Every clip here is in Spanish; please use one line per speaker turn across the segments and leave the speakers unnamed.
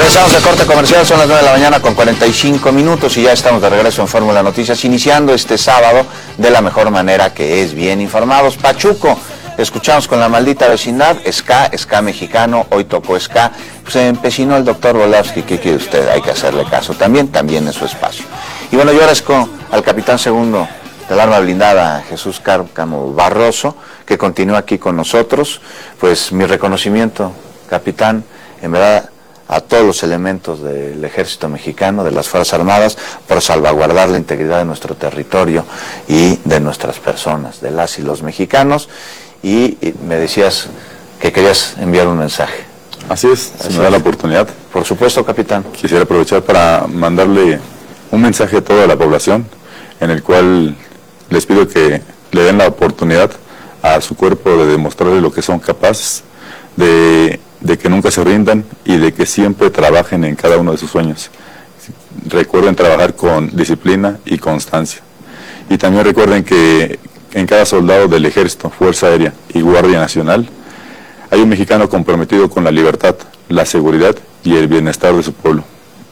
Regresamos de corte comercial, son las 9 de la mañana con 45 minutos y ya estamos de regreso en Fórmula Noticias, iniciando este sábado de la mejor manera, que es bien informados. Pachuco, escuchamos con La Maldita Vecindad, ska mexicano, hoy tocó ska. Se empecinó el doctor Volavsky, ¿qué quiere usted? Hay que hacerle caso, también en su espacio. Y bueno, yo agradezco al capitán segundo del arma blindada, Jesús Cárcamo Barroso, que continúa aquí con nosotros. Pues mi reconocimiento, capitán, en verdad, a todos los elementos del ejército mexicano, de las Fuerzas Armadas, por salvaguardar la integridad de nuestro territorio y de nuestras personas, de las y los mexicanos. Y me decías que querías enviar un mensaje.
Así es, si me da la oportunidad.
Por supuesto, capitán.
Quisiera aprovechar para mandarle un mensaje a toda la población, en el cual les pido que le den la oportunidad a su cuerpo de demostrarle lo que son capaces, de que nunca se rindan y de que siempre trabajen en cada uno de sus sueños. Recuerden trabajar con disciplina y constancia. Y también recuerden que en cada soldado del Ejército, Fuerza Aérea y Guardia Nacional hay un mexicano comprometido con la libertad, la seguridad y el bienestar de su pueblo.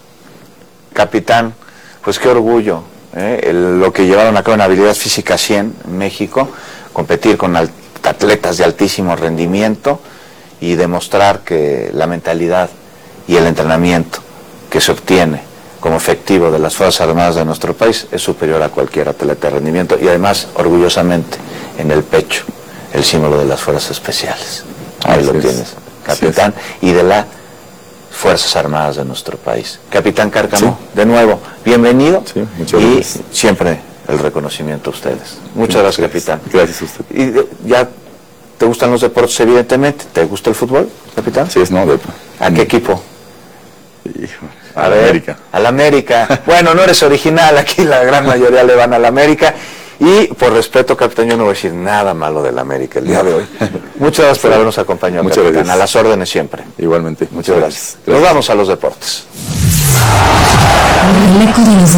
Capitán, pues qué orgullo, lo que llevaron a cabo en habilidad física 100 en México, competir con atletas de altísimo rendimiento y demostrar que la mentalidad y el entrenamiento que se obtiene como efectivo de las Fuerzas Armadas de nuestro país es superior a cualquier atleta de rendimiento, y además, orgullosamente, en el pecho, el símbolo de las Fuerzas Especiales. Ahí lo tienes, capitán, y de las Fuerzas Armadas de nuestro país. Capitán Cárcamo, de nuevo, bienvenido,
muchas gracias.
Y siempre el reconocimiento a ustedes. Muchas gracias, capitán.
Gracias a usted.
Y ya, ¿te gustan los deportes, evidentemente? ¿Te gusta el fútbol, capitán?
Sí,
¿A qué equipo?
Híjole,
a ver,
América.
Al América. Bueno, no eres original, aquí la gran mayoría le van al América. Y por respeto, capitán, yo no voy a decir nada malo del América el día de hoy. Muchas gracias por habernos acompañado,
muchas
capitán.
Gracias.
A las órdenes siempre.
Igualmente.
Muchas gracias. Nos vamos a los deportes.